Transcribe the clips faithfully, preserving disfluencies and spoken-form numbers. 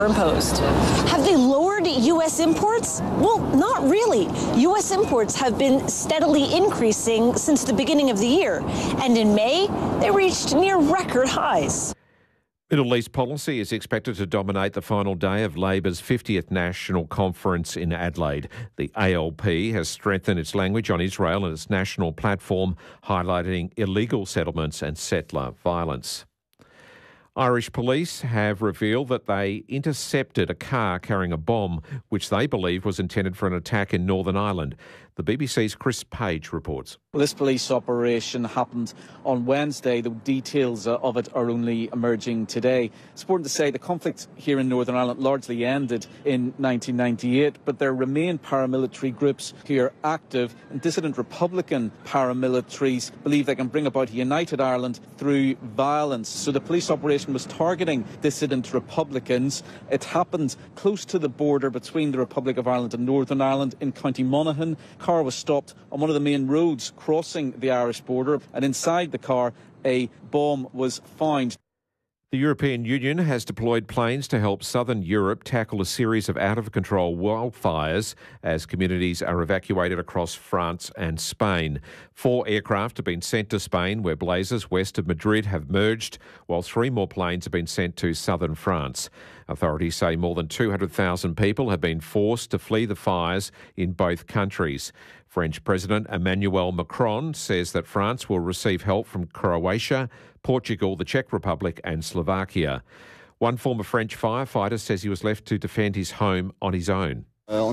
imposed. Have they lowered U S imports? Well, not really. U S imports have been steadily increasing since the beginning of the year, and in May, they reached near record highs. Middle East policy is expected to dominate the final day of Labor's fiftieth National Conference in Adelaide. The A L P has strengthened its language on Israel and its national platform, highlighting illegal settlements and settler violence. Irish police have revealed that they intercepted a car carrying a bomb, which they believe was intended for an attack in Northern Ireland. The B B C's Chris Page reports. Well, this police operation happened on Wednesday. The details of it are only emerging today. It's important to say the conflict here in Northern Ireland largely ended in nineteen ninety-eight, but there remain paramilitary groups here active, and dissident Republican paramilitaries believe they can bring about a united Ireland through violence. So the police operation was targeting dissident Republicans. It happened close to the border between the Republic of Ireland and Northern Ireland in County Monaghan. The car was stopped on one of the main roads crossing the Irish border, and inside the car a bomb was found. The European Union has deployed planes to help southern Europe tackle a series of out-of-control wildfires as communities are evacuated across France and Spain. Four aircraft have been sent to Spain, where blazes west of Madrid have merged, while three more planes have been sent to southern France. Authorities say more than two hundred thousand people have been forced to flee the fires in both countries. French President Emmanuel Macron says that France will receive help from Croatia, Portugal, the Czech Republic and Slovakia. One former French firefighter says he was left to defend his home on his own.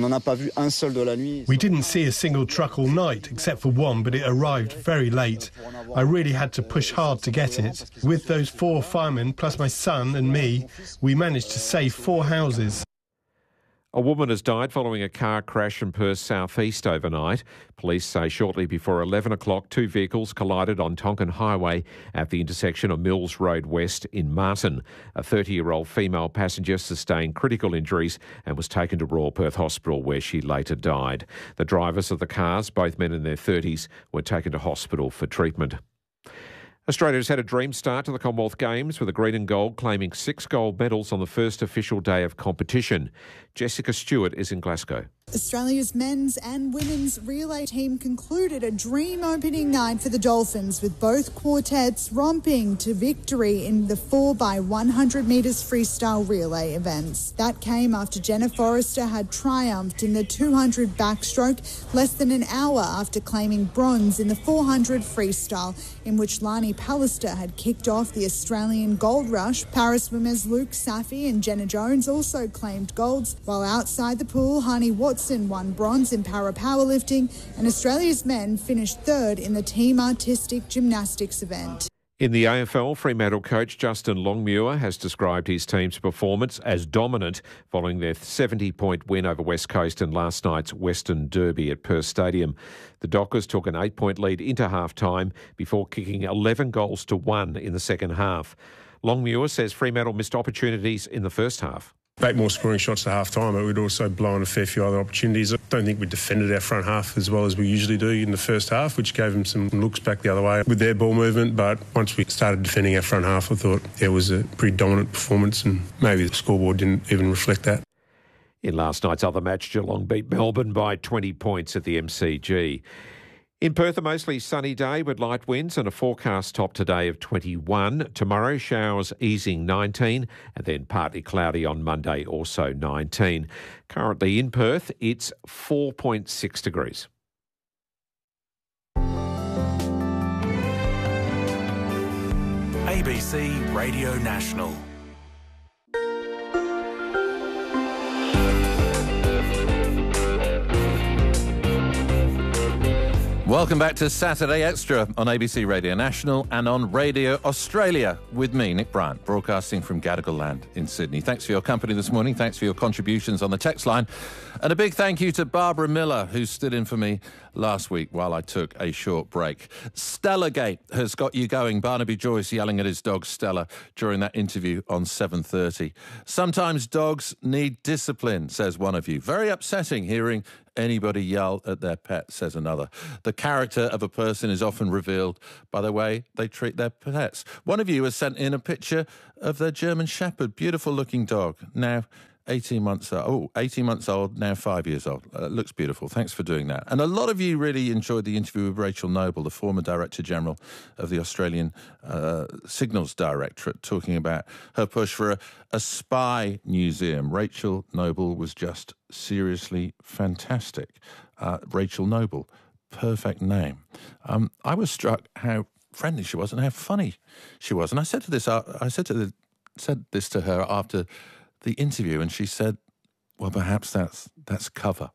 We didn't see a single truck all night, except for one, but it arrived very late. I really had to push hard to get it. With those four firemen, plus my son and me, we managed to save four houses. A woman has died following a car crash in Perth's southeast overnight. Police say shortly before eleven o'clock, two vehicles collided on Tonkin Highway at the intersection of Mills Road West in Martin. A thirty-year-old female passenger sustained critical injuries and was taken to Royal Perth Hospital, where she later died. The drivers of the cars, both men in their thirties, were taken to hospital for treatment. Australia has had a dream start to the Commonwealth Games, with the green and gold claiming six gold medals on the first official day of competition. Jessica Stewart is in Glasgow. Australia's men's and women's relay team concluded a dream opening night for the Dolphins, with both quartets romping to victory in the four by one hundred metres freestyle relay events. That came after Jenna Forrester had triumphed in the two hundred backstroke less than an hour after claiming bronze in the four hundred freestyle, in which Lani Pallister had kicked off the Australian gold rush. Para swimmers Luke Safi and Jenna Jones also claimed golds, while outside the pool, Hani Watson won bronze in para powerlifting, and Australia's men finished third in the team artistic gymnastics event. In the A F L, Fremantle coach Justin Longmuir has described his team's performance as dominant following their seventy-point win over West Coast in last night's Western Derby at Perth Stadium. The Dockers took an eight-point lead into half-time before kicking eleven goals to one in the second half. Longmuir says Fremantle missed opportunities in the first half. Eight more scoring shots at half-time, but we'd also blown a fair few other opportunities. I don't think we defended our front half as well as we usually do in the first half, which gave them some looks back the other way with their ball movement. But once we started defending our front half, I thought it was a pretty dominant performance, and maybe the scoreboard didn't even reflect that. In last night's other match, Geelong beat Melbourne by twenty points at the M C G. In Perth, a mostly sunny day with light winds and a forecast top today of twenty-one. Tomorrow, showers easing nineteen, and then partly cloudy on Monday, also nineteen. Currently in Perth, it's four point six degrees. A B C Radio National. Welcome back to Saturday Extra on A B C Radio National and on Radio Australia with me, Nick Bryant, broadcasting from Gadigal Land in Sydney. Thanks for your company this morning. Thanks for your contributions on the text line. And a big thank you to Barbara Miller, who stood in for me last week while I took a short break. Stellagate has got you going. Barnaby Joyce yelling at his dog Stella during that interview on seven thirty. Sometimes dogs need discipline, says one of you. Very upsetting hearing anybody yell at their pet, says another. The character of a person is often revealed by the way they treat their pets. One of you has sent in a picture of their German Shepherd, beautiful-looking dog, now eighteen months old. Oh, eighteen months old, now five years old. Uh, looks beautiful. Thanks for doing that. And a lot of you really enjoyed the interview with Rachel Noble, the former Director General of the Australian uh, Signals Directorate, talking about her push for a, a spy museum. Rachel Noble was just seriously fantastic. Uh, Rachel Noble, perfect name. Um, I was struck how friendly she was and how funny she was. And I said to this, uh, I said to the, said this to her after the interview, and she said, well, perhaps that's that's cover.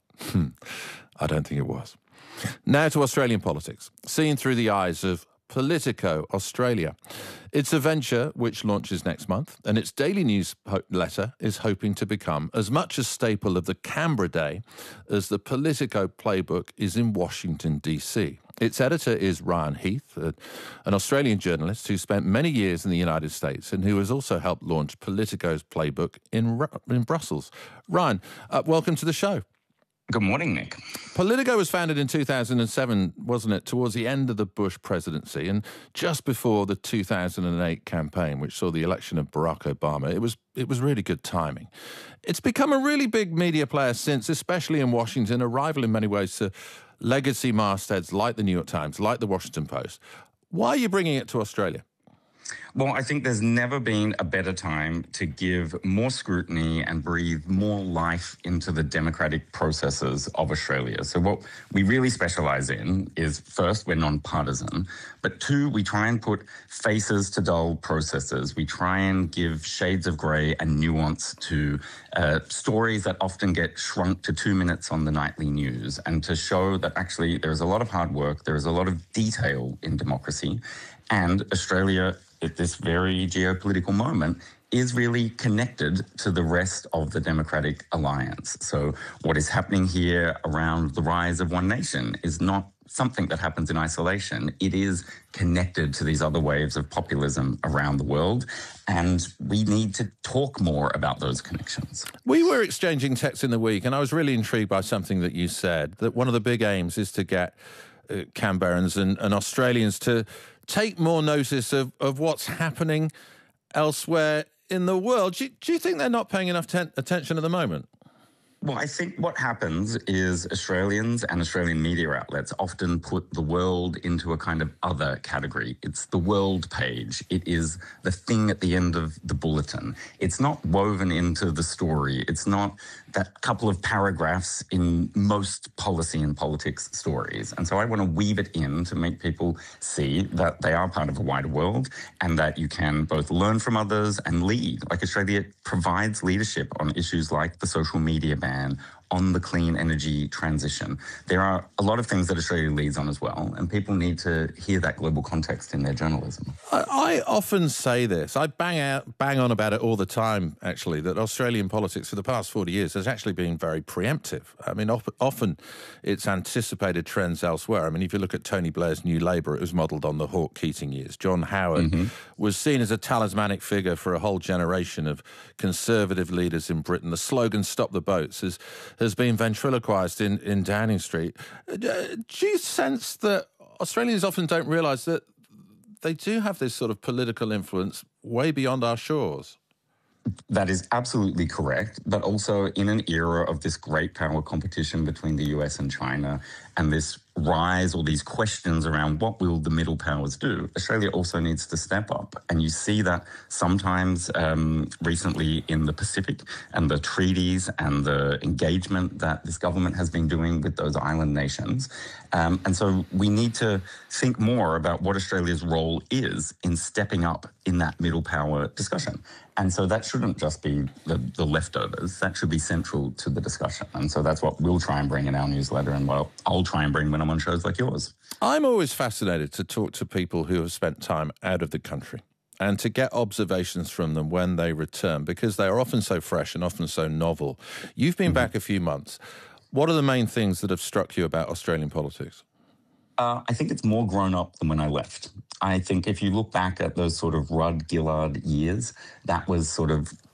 I don't think it was. Now to Australian politics, seen through the eyes of Politico Australia. It's a venture which launches next month, and its daily newsletter is hoping to become as much a staple of the Canberra Day as the Politico playbook is in Washington, D C. Its editor is Ryan Heath, an Australian journalist who spent many years in the United States and who has also helped launch Politico's playbook in, in Brussels. Ryan, uh, welcome to the show. Good morning, Nick. Politico was founded in two thousand seven, wasn't it, towards the end of the Bush presidency and just before the two thousand eight campaign, which saw the election of Barack Obama. It was it was really good timing. It's become a really big media player since, especially in Washington, a rival in many ways to legacy mastheads like the New York Times, like the Washington Post. Why are you bringing it to Australia? Well, I think there's never been a better time to give more scrutiny and breathe more life into the democratic processes of Australia. So what we really specialise in is, first, we're non-partisan, but two, we try and put faces to dull processes. We try and give shades of grey and nuance to uh, stories that often get shrunk to two minutes on the nightly news, and to show that actually there's a lot of hard work, there is a lot of detail in democracy, and Australia at this very geopolitical moment is really connected to the rest of the Democratic Alliance. So what is happening here around the rise of One Nation is not something that happens in isolation. It is connected to these other waves of populism around the world, and we need to talk more about those connections. We were exchanging texts in the week, and I was really intrigued by something that you said, that one of the big aims is to get uh, Canberrans and, and Australians to take more notice of, of what's happening elsewhere in the world. Do you, do you think they're not paying enough ten- attention at the moment? Well, I think what happens is Australians and Australian media outlets often put the world into a kind of other category. It's the world page. It is the thing at the end of the bulletin. It's not woven into the story. It's not that couple of paragraphs in most policy and politics stories. And so I want to weave it in to make people see that they are part of a wider world and that you can both learn from others and lead. Like Australia provides leadership on issues like the social media ban, on the clean energy transition. There are a lot of things that Australia leads on as well, and people need to hear that global context in their journalism. I, I often say this, I bang out, bang on about it all the time, actually, that Australian politics for the past forty years has actually been very preemptive. I mean, op- often it's anticipated trends elsewhere. I mean, if you look at Tony Blair's New Labour, it was modelled on the Hawke-Keating years. John Howard mm-hmm. was seen as a talismanic figure for a whole generation of conservative leaders in Britain. The slogan, "Stop the Boats," is has been ventriloquised in, in Downing Street. Do you sense that Australians often don't realise that they do have this sort of political influence way beyond our shores? That is absolutely correct, but also in an era of this great power competition between the U S and China and this rise or these questions around what will the middle powers do, Australia also needs to step up. And you see that sometimes um, recently in the Pacific and the treaties and the engagement that this government has been doing with those island nations. Um, and so we need to think more about what Australia's role is in stepping up in that middle power discussion. And so that shouldn't just be the, the leftovers. That should be central to the discussion. And so that's what we'll try and bring in our newsletter, and what I'll try and bring when I'm on shows like yours. I'm always fascinated to talk to people who have spent time out of the country and to get observations from them when they return, because they are often so fresh and often so novel. You've been mm-hmm. back a few months. What are the main things that have struck you about Australian politics? Uh, I think it's more grown up than when I left. I think if you look back at those sort of Rudd Gillard years, that was sort of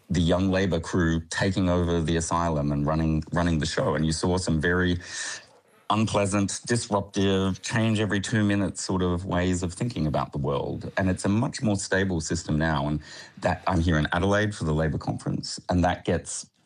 the young Labour crew taking over the asylum and running running the show. And you saw some very unpleasant, disruptive, change every two minutes sort of ways of thinking about the world. And it's a much more stable system now. And that I'm here in Adelaide for the Labour conference, and that gets